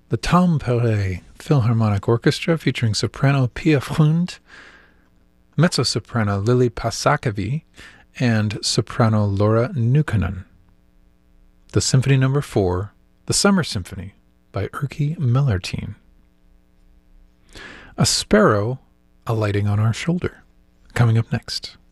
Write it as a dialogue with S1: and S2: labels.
S1: The Tampere Philharmonic Orchestra featuring soprano Pia Frund, mezzo-soprano Lili Pasakevi, and soprano Laura Nukkonen. The Symphony No. 4, The Summer Symphony, by Erkki Mellertin. A Sparrow Alighting on Our Shoulder, coming up next.